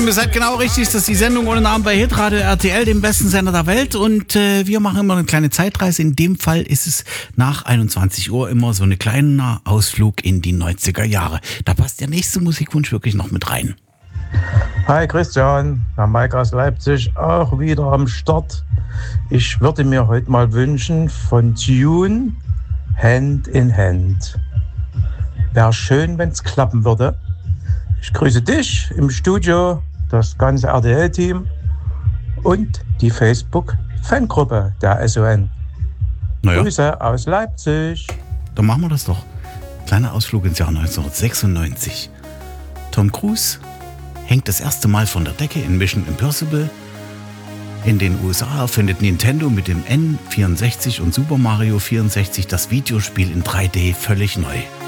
Freunde, ihr seid genau richtig. Das ist die Sendung ohne Namen bei Hitradio RTL, dem besten Sender der Welt. Und wir machen immer eine kleine Zeitreise. In dem Fall ist es nach 21 Uhr immer so ein kleiner Ausflug in die 90er Jahre. Da passt der nächste Musikwunsch wirklich noch mit rein. Hi Christian, Herr Mike aus Leipzig, auch wieder am Start. Ich würde mir heute mal wünschen von Tune Hand in Hand. Wäre schön, wenn es klappen würde. Ich grüße dich im Studio, das ganze RTL-Team und die Facebook-Fangruppe der SON. Naja. Grüße aus Leipzig. Dann machen wir das doch. Kleiner Ausflug ins Jahr 1996. Tom Cruise hängt das erste Mal von der Decke in Mission Impossible. In den USA erfindet Nintendo mit dem N64 und Super Mario 64 das Videospiel in 3D völlig neu.